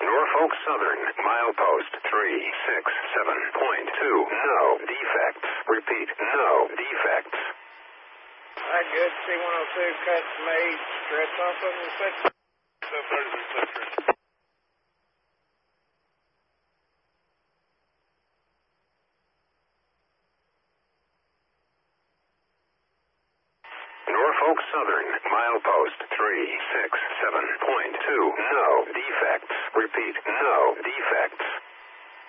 Norfolk Southern, milepost 367.2. No defects. Repeat, no defects. All right, good. C-102 cuts made. Stretch off of the section. Norfolk Southern, milepost 367.2. No defects. Repeat, no defects.